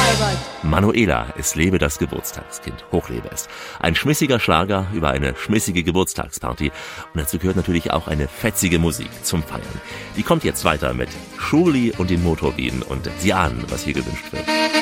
Manuela, es lebe das Geburtstagskind, hochlebe es. Ein schmissiger Schlager über eine schmissige Geburtstagsparty. Und dazu gehört natürlich auch eine fetzige Musik zum Feiern. Die kommt jetzt weiter mit Schurli und den Motorbienen und Sie ahnen, was hier gewünscht wird.